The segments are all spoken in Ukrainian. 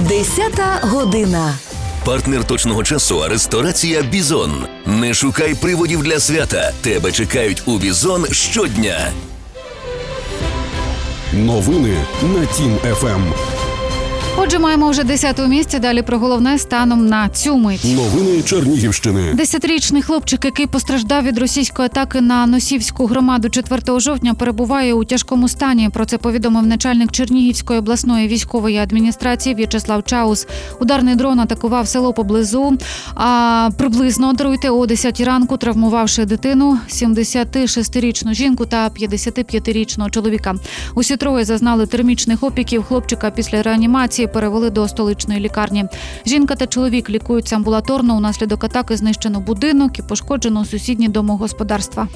10 година. Партнер точного часу – ресторація «Бізон». Не шукай приводів для свята. Тебе чекають у «Бізон» щодня. Новини на Тім-ФМ. Отже, маємо вже 10-те місце. Далі про головне станом на цю мить. Новини Чернігівщини. 10-річний хлопчик, який постраждав від російської атаки на Носівську громаду 4 жовтня, перебуває у тяжкому стані. Про це повідомив начальник Чернігівської обласної військової адміністрації В'ячеслав Чаус. Ударний дрон атакував село поблизу, приблизно, о 10 ранку, травмувавши дитину, 76-річну жінку та 55-річного чоловіка. Усі троє зазнали термічних опіків. Хлопчика після реанімації перевели до столичної лікарні. Жінка та чоловік лікуються амбулаторно. Унаслідок атаки знищено будинок і пошкоджено сусідні домогосподарства.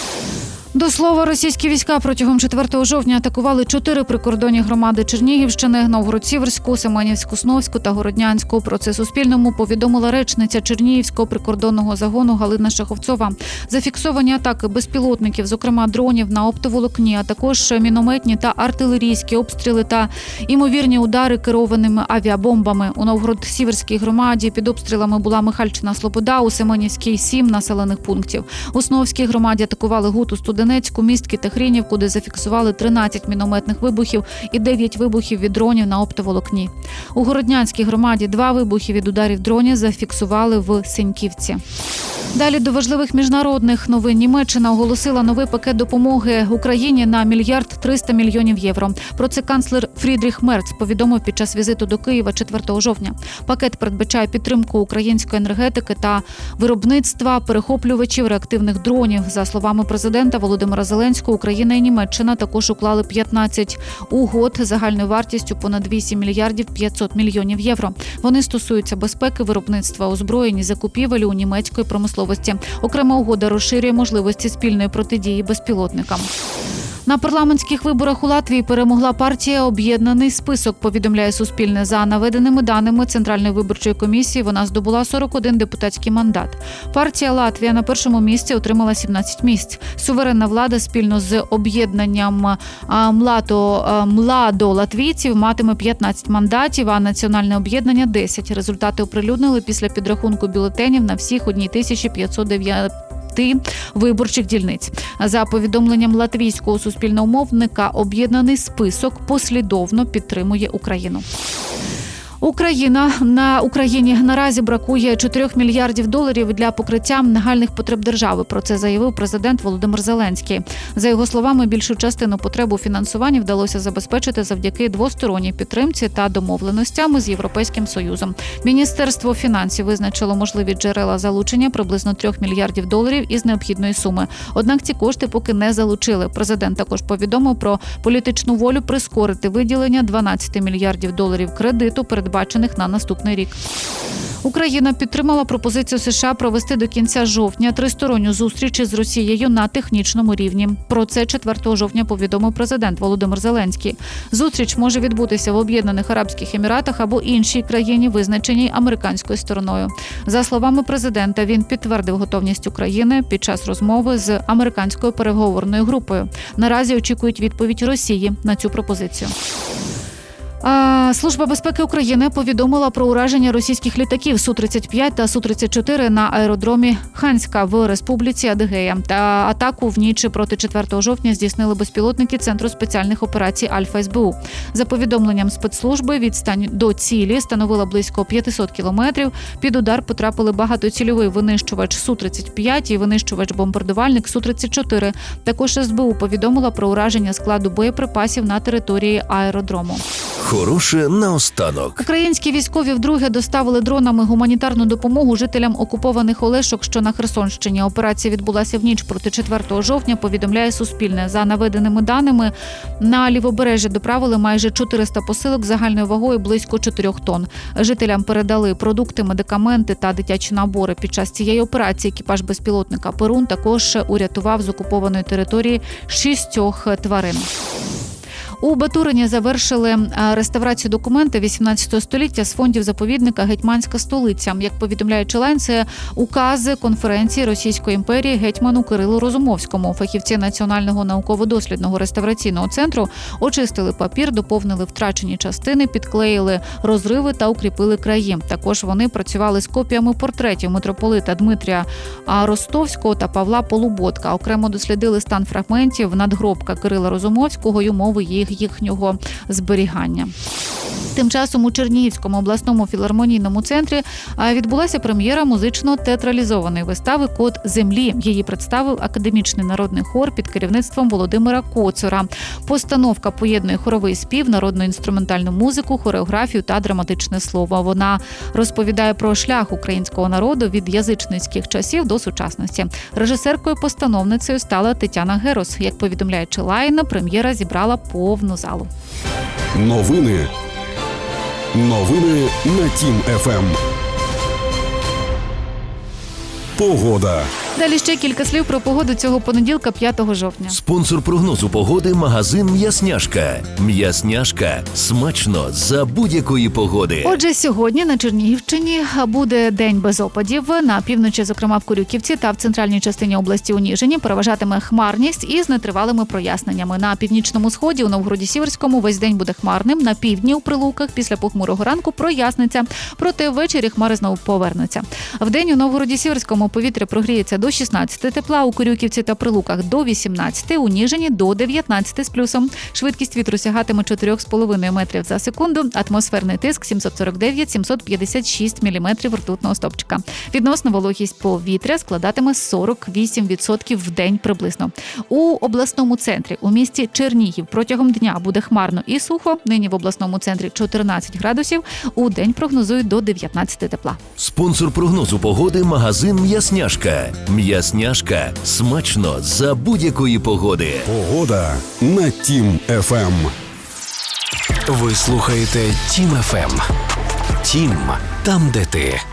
До слова, російські війська протягом 4 жовтня атакували 4 прикордонні громади Чернігівщини – Новгород-Сіверську, Семенівську, Сновську та Городнянську. Про це Суспільному повідомила речниця Чернігівського прикордонного загону Галина Шаховцова. Зафіксовані атаки безпілотників, зокрема дронів на оптоволокні, а також мінометні та артилерійські обстріли та імовірні удари керованими авіабомбами. У Новгород-Сіверській громаді під обстрілами була Михальчина-Слобода, у Семенівській – 7 населених пунктів. У Сновській громаді атакували Гуту, Студенецьку, Містки та Хрінівку, де зафіксували 13 мінометних вибухів і 9 вибухів від дронів на оптоволокні. У Городнянській громаді 2 вибухи від ударів дронів зафіксували в Сеньківці. Далі до важливих міжнародних новин. Німеччина оголосила новий пакет допомоги Україні на 1,3 мільярда євро. Про це канцлер Фрідріх Мерц повідомив під час візиту до Києва 4 жовтня. Пакет передбачає підтримку української енергетики та виробництва перехоплювачів реактивних дронів. За словами президента Володимира Зеленського, Україна і Німеччина також уклали 15 угод загальною вартістю понад 8 мільярдів 500 мільйонів євро. Вони стосуються безпеки, виробництва озброєнь і закупівель у німецької промисловості. Окрема угода розширює можливості спільної протидії безпілотникам. На парламентських виборах у Латвії перемогла партія «Об'єднаний список», повідомляє Суспільне. За наведеними даними Центральної виборчої комісії, вона здобула 41 депутатський мандат. Партія «Латвія» на першому місці отримала 17 місць. Суверенна влада спільно з об'єднанням «Младо латвійців» матиме 15 мандатів, а національне об'єднання – 10. Результати оприлюднили після підрахунку бюлетенів на всіх 1509 виборчих дільниць. За повідомленням латвійського суспільного мовника, «Об'єднаний список» послідовно підтримує Україну. На Україні наразі бракує 4 мільярдів доларів для покриття нагальних потреб держави. Про це заявив президент Володимир Зеленський. За його словами, більшу частину потреб у фінансуванні вдалося забезпечити завдяки двосторонній підтримці та домовленостям з Європейським Союзом. Міністерство фінансів визначило можливі джерела залучення приблизно 3 мільярдів доларів із необхідної суми. Однак ці кошти поки не залучили. Президент також повідомив про політичну волю прискорити виділення 12 мільярдів доларів кредиту, передбачених на наступний рік. Україна підтримала пропозицію США провести до кінця жовтня тристоронню зустріч із Росією на технічному рівні. Про це 4 жовтня повідомив президент Володимир Зеленський. Зустріч може відбутися в Об'єднаних Арабських Еміратах або іншій країні, визначеній американською стороною. За словами президента, він підтвердив готовність України під час розмови з американською переговорною групою. Наразі очікують відповідь Росії на цю пропозицію. Служба безпеки України повідомила про ураження російських літаків Су-35 та Су-34 на аеродромі Ханська в Республіці Адигея. Та атаку в ніч проти 4 жовтня здійснили безпілотники Центру спеціальних операцій Альфа-СБУ. За повідомленням спецслужби, відстань до цілі становила близько 500 кілометрів. Під удар потрапили багатоцільовий винищувач Су-35 і винищувач-бомбардувальник Су-34. Також СБУ повідомила про ураження складу боєприпасів на території аеродрому. Хороше наостанок. Українські військові вдруге доставили дронами гуманітарну допомогу жителям окупованих Олешок, що на Херсонщині. Операція відбулася в ніч проти 4 жовтня, повідомляє Суспільне. За наведеними даними, на Лівобережжя доправили майже 400 посилок загальною вагою близько 4 тонн. Жителям передали продукти, медикаменти та дитячі набори. Під час цієї операції екіпаж безпілотника «Перун» також урятував з окупованої території 6 тварин. У Батурині завершили реставрацію документів 18 століття з фондів заповідника «Гетьманська столиця». Як повідомляє Челайн, це укази конференції Російської імперії гетьману Кирилу Розумовському. Фахівці Національного науково-дослідного реставраційного центру очистили папір, доповнили втрачені частини, підклеїли розриви та укріпили краї. Також вони працювали з копіями портретів митрополита Дмитрія Ростовського та Павла Полуботка. Окремо дослідили стан фрагментів надгробка Кирила Розумовського й умови їхнього зберігання. Тим часом у Чернігівському обласному філармонійному центрі відбулася прем'єра музично-театралізованої вистави «Код землі». Її представив академічний народний хор під керівництвом Володимира Коцура. Постановка поєднує хоровий спів, народну інструментальну музику, хореографію та драматичне слово. Вона розповідає про шлях українського народу від язичницьких часів до сучасності. Режисеркою-постановницею стала Тетяна Герос. Як повідомляє Челайн, прем'єра зібрала повну залу. Новини на Тім ФМ. Погода. Далі ще кілька слів про погоду цього понеділка, 5 жовтня. Спонсор прогнозу погоди – магазин «М'ясняшка». «М'ясняшка» – смачно за будь-якої погоди. Отже, сьогодні на Чернігівщині буде день без опадів. На півночі, зокрема в Корюківці та в центральній частині області у Ніжині, переважатиме хмарність із нетривалими проясненнями. На північному сході у Новгороді-Сіверському весь день буде хмарним. На півдні у Прилуках після похмурого ранку проясниться. Проте ввечері хмари знову повернуться. Вдень у Новгороді-Сіверському повітря прогріється до 16 тепла, у Корюківці та Прилуках до 18, у Ніжині до 19 з плюсом. Швидкість вітру сягатиме 4,5 метрів за секунду, атмосферний тиск 749-756 міліметрів ртутного стовпчика. Відносна вологість повітря складатиме 48% в день приблизно. У обласному центрі у місті Чернігів протягом дня буде хмарно і сухо. Нині в обласному центрі 14 градусів, у день прогнозують до 19 тепла. Спонсор прогнозу погоди – магазин «М'ясняшка». «М'ясняшка» – смачно за будь-якої погоди. Погода на Тім ФМ. Ви слухаєте Тім ФМ. Тім – там, де ти.